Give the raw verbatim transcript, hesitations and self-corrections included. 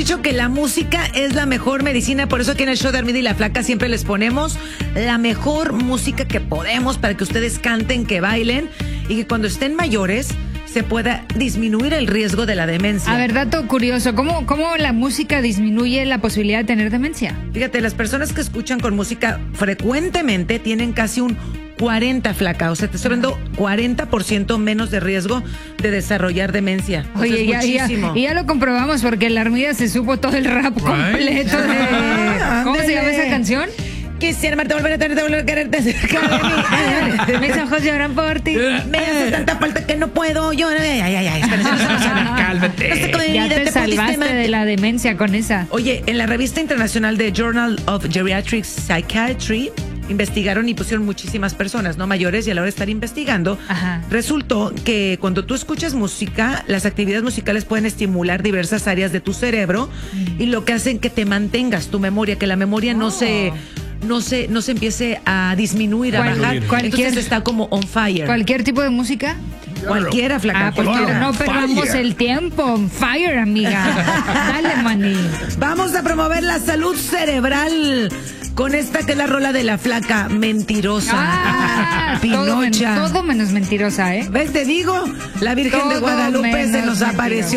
dicho que la música es la mejor medicina, por eso aquí en el show de Armida y la Flaca siempre les ponemos la mejor música que podemos para que ustedes canten, que bailen y que cuando estén mayores se pueda disminuir el riesgo de la demencia. A ver, dato curioso, ¿cómo, cómo la música disminuye la posibilidad de tener demencia? Fíjate, las personas que escuchan con música frecuentemente tienen casi un cuarenta, Flaca, o sea, te estoy hablando cuarenta por ciento menos de riesgo de desarrollar demencia. O sea, Oye, es ya, muchísimo. ya, y ya lo comprobamos porque la Armida se supo todo el rap right. completo de... Ah, ¿Cómo se llama esa canción? Quisiera amarte, volver a tenerte, volver a quererte cerca de mí. Mis ojos lloran por ti. Me hace tanta falta que no puedo llorar. Ay, ay, ay, espérense, no se emociona. Cálmate. No sé cómo Ya te te salvaste pudiste, de la demencia con esa. Oye, en la revista internacional de Journal of Geriatric Psychiatry investigaron y pusieron muchísimas personas, ¿no? Mayores, y a la hora de estar investigando, Ajá. resultó que cuando tú escuchas música, las actividades musicales pueden estimular diversas áreas de tu cerebro mm. y lo que hacen que te mantengas tu memoria, que la memoria oh. no se... no se, no se empiece a disminuir, a bajar. Cualquier, entonces está como on fire. ¿Cualquier tipo de música? Cualquiera, Flaca. Ah, pues cualquiera. no perdamos fire. el tiempo. On fire, amiga. Dale, maní. Vamos a promover la salud cerebral con esta que es la rola de la Flaca, Mentirosa. Ah, Pinocha. Todo, men todo menos mentirosa, ¿eh? ¿Ves? Te digo, la Virgen todo de Guadalupe se nos apareció.